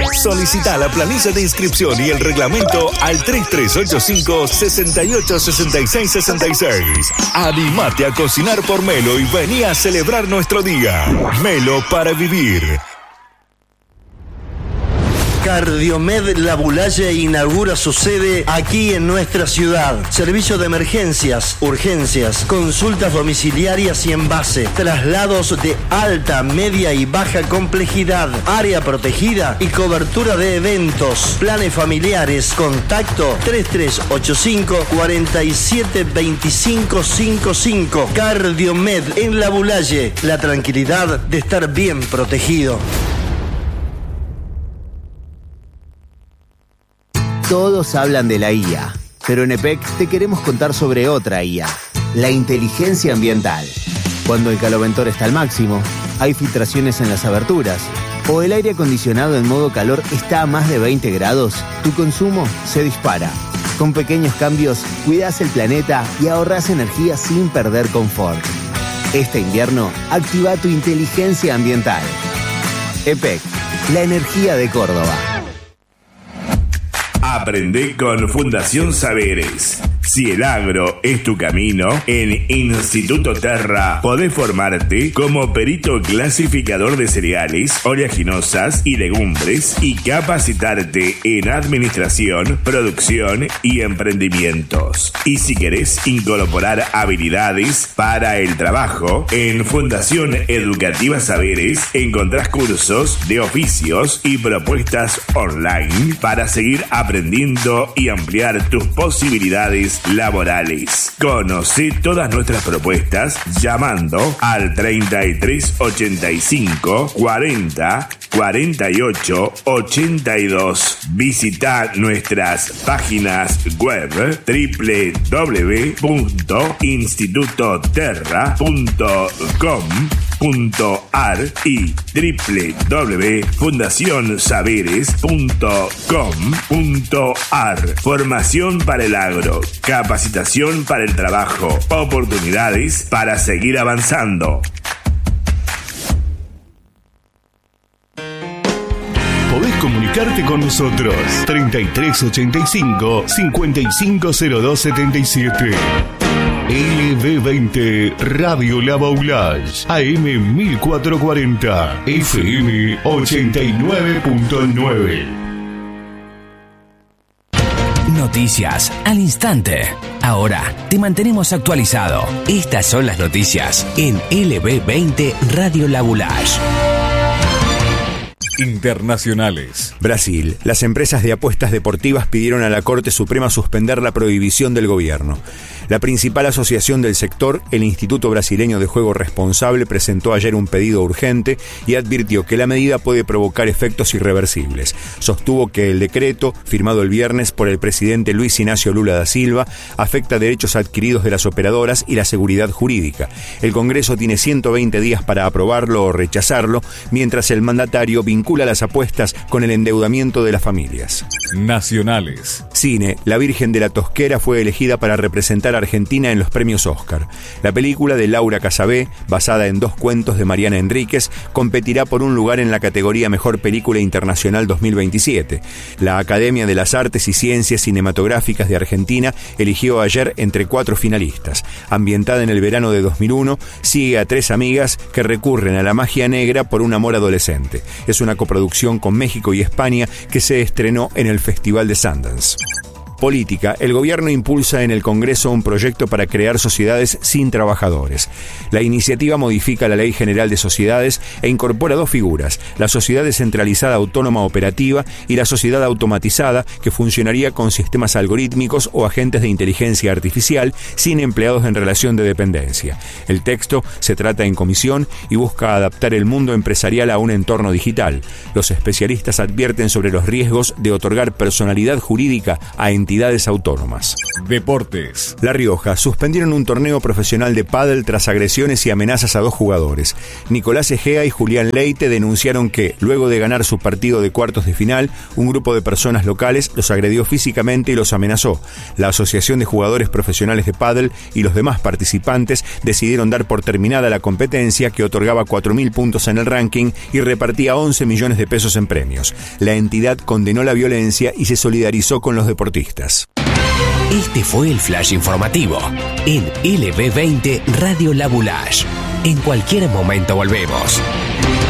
Solicita la planilla de inscripción y el reglamento al 3385-686666. Animate a cocinar por Melo y vení a celebrar nuestro día. Melo para vivir. Cardiomed Labulaye inaugura su sede aquí en nuestra ciudad. Servicio de emergencias, urgencias, consultas domiciliarias y en base, traslados de alta, media y baja complejidad, área protegida y cobertura de eventos, planes familiares. Contacto 3385-472555. Cardiomed en Labulaye. La tranquilidad de estar bien protegido. Todos hablan de la IA, pero en EPEC te queremos contar sobre otra IA, la inteligencia ambiental. Cuando el caloventor está al máximo, hay filtraciones en las aberturas, o el aire acondicionado en modo calor está a más de 20 grados, tu consumo se dispara. Con pequeños cambios, cuidás el planeta y ahorrás energía sin perder confort. Este invierno, activa tu inteligencia ambiental. EPEC, la energía de Córdoba. Aprende con Fundación Saberes. Si el agro es tu camino, en Instituto Terra podés formarte como perito clasificador de cereales, oleaginosas y legumbres y capacitarte en administración, producción y emprendimientos. Y si querés incorporar habilidades para el trabajo, en Fundación Educativa Saberes encontrás cursos de oficios y propuestas online para seguir aprendiendo y ampliar tus posibilidades laborales. Conoce todas nuestras propuestas llamando al 3385 40 48 82. Visita nuestras páginas web www.institutoterra.com.ar y www.fundacionsaberes.com.ar. Formación para el agro, capacitación para el trabajo, oportunidades para seguir avanzando. Podés comunicarte con nosotros 3385-550277. LB20 Radio La Baulage, AM 1440, FM 89.9. Noticias al instante. Ahora te mantenemos actualizado. Estas son las noticias en LB20 Radio La Baulage. Internacionales. Brasil. Las empresas de apuestas deportivas pidieron a la Corte Suprema suspender la prohibición del gobierno. La principal asociación del sector, el Instituto Brasileño de Juego Responsable, presentó ayer un pedido urgente y advirtió que la medida puede provocar efectos irreversibles. Sostuvo que el decreto, firmado el viernes por el presidente Luis Inácio Lula da Silva, afecta derechos adquiridos de las operadoras y la seguridad jurídica. El Congreso tiene 120 días para aprobarlo o rechazarlo, mientras el mandatario vincula las apuestas con el endeudamiento de las familias. Nacionales. Cine. La Virgen de la Tosquera fue elegida para representar a Argentina en los premios Oscar. La película de Laura Casabé, basada en 2 cuentos de Mariana Enríquez, competirá por un lugar en la categoría Mejor Película Internacional 2027. La Academia de las Artes y Ciencias Cinematográficas de Argentina eligió ayer entre 4 finalistas. Ambientada en el verano de 2001, sigue a 3 amigas que recurren a la magia negra por un amor adolescente. Es una coproducción con México y España que se estrenó en el Festival de Sundance. Política. El gobierno impulsa en el Congreso un proyecto para crear sociedades sin trabajadores. La iniciativa modifica la Ley General de Sociedades e incorpora 2 figuras: la sociedad descentralizada autónoma operativa y la sociedad automatizada, que funcionaría con sistemas algorítmicos o agentes de inteligencia artificial sin empleados en relación de dependencia. El texto se trata en comisión y busca adaptar el mundo empresarial a un entorno digital. Los especialistas advierten sobre los riesgos de otorgar personalidad jurídica a entidades entidades autónomas. Deportes. La Rioja suspendieron un torneo profesional de pádel tras agresiones y amenazas a 2 jugadores. Nicolás Egea y Julián Leite denunciaron que, luego de ganar su partido de cuartos de final, un grupo de personas locales los agredió físicamente y los amenazó. La Asociación de Jugadores Profesionales de Pádel y los demás participantes decidieron dar por terminada la competencia, que otorgaba 4.000 puntos en el ranking y repartía 11 millones de pesos en premios. La entidad condenó la violencia y se solidarizó con los deportistas. Este fue el flash informativo en LB20 Radio Laboulage. En cualquier momento volvemos.